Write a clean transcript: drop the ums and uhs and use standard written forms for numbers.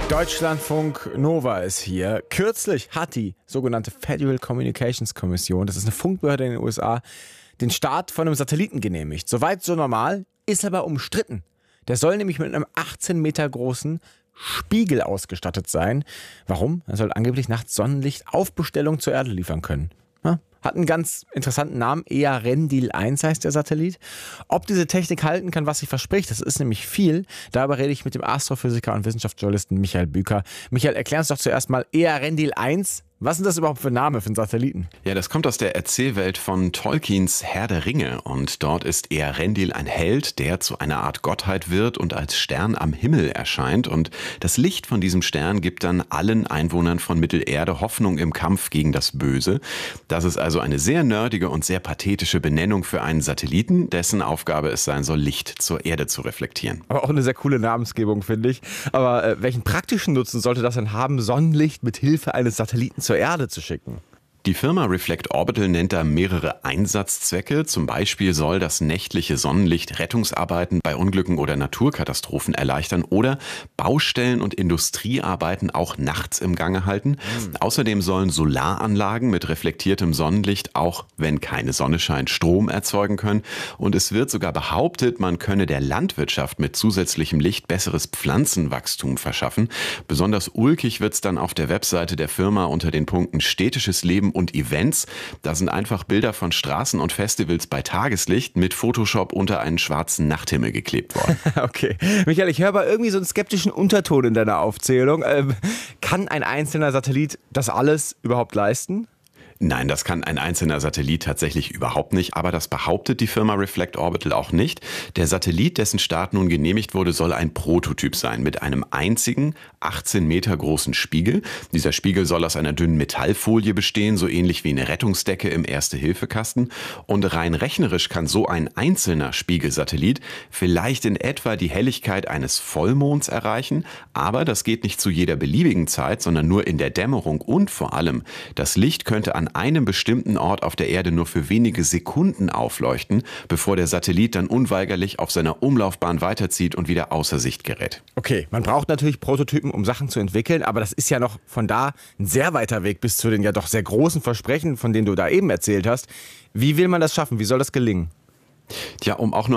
Deutschlandfunk Nova ist hier. Kürzlich hat die sogenannte Federal Communications Commission, das ist eine Funkbehörde in den USA, den Start von einem Satelliten genehmigt. Soweit so normal, ist aber umstritten. Der soll nämlich mit einem 18 Meter großen Spiegel ausgestattet sein. Warum? Er soll angeblich nachts Sonnenlicht auf Bestellung zur Erde liefern können. Ja, hat einen ganz interessanten Namen. Earendil 1 heißt der Satellit. Ob diese Technik halten kann, was sie verspricht, das ist nämlich viel. Darüber rede ich mit dem Astrophysiker und Wissenschaftsjournalisten Michael Büker. Michael, erklär uns doch zuerst mal Earendil 1. Was sind das überhaupt für Name für einen Satelliten? Ja, das kommt aus der Erzählwelt von Tolkiens Herr der Ringe. Und dort ist Earendil ein Held, der zu einer Art Gottheit wird und als Stern am Himmel erscheint. Und das Licht von diesem Stern gibt dann allen Einwohnern von Mittelerde Hoffnung im Kampf gegen das Böse. Das ist also eine sehr nerdige und sehr pathetische Benennung für einen Satelliten, dessen Aufgabe es sein soll, Licht zur Erde zu reflektieren. Aber auch eine sehr coole Namensgebung, finde ich. Aber welchen praktischen Nutzen sollte das denn haben, Sonnenlicht mit Hilfe eines Satelliten zur Erde zu schicken? Die Firma Reflect Orbital nennt da mehrere Einsatzzwecke. Zum Beispiel soll das nächtliche Sonnenlicht Rettungsarbeiten bei Unglücken oder Naturkatastrophen erleichtern oder Baustellen und Industriearbeiten auch nachts im Gange halten. Außerdem sollen Solaranlagen mit reflektiertem Sonnenlicht auch, wenn keine Sonne scheint, Strom erzeugen können. Und es wird sogar behauptet, man könne der Landwirtschaft mit zusätzlichem Licht besseres Pflanzenwachstum verschaffen. Besonders ulkig wird es dann auf der Webseite der Firma unter den Punkten städtisches Leben und Events. Da sind einfach Bilder von Straßen und Festivals bei Tageslicht mit Photoshop unter einen schwarzen Nachthimmel geklebt worden. Okay. Michael, ich höre aber irgendwie so einen skeptischen Unterton in deiner Aufzählung. Kann ein einzelner Satellit das alles überhaupt leisten? Nein, das kann ein einzelner Satellit tatsächlich überhaupt nicht, aber das behauptet die Firma Reflect Orbital auch nicht. Der Satellit, dessen Start nun genehmigt wurde, soll ein Prototyp sein mit einem einzigen 18 Meter großen Spiegel. Dieser Spiegel soll aus einer dünnen Metallfolie bestehen, so ähnlich wie eine Rettungsdecke im Erste-Hilfe-Kasten. Und rein rechnerisch kann so ein einzelner Spiegelsatellit vielleicht in etwa die Helligkeit eines Vollmonds erreichen, aber das geht nicht zu jeder beliebigen Zeit, sondern nur in der Dämmerung und vor allem, das Licht könnte an einem bestimmten Ort auf der Erde nur für wenige Sekunden aufleuchten, bevor der Satellit dann unweigerlich auf seiner Umlaufbahn weiterzieht und wieder außer Sicht gerät. Okay, man braucht natürlich Prototypen, um Sachen zu entwickeln, aber das ist ja noch von da ein sehr weiter Weg bis zu den ja doch sehr großen Versprechen, von denen du da eben erzählt hast. Wie will man das schaffen? Wie soll das gelingen? Tja, um auch nur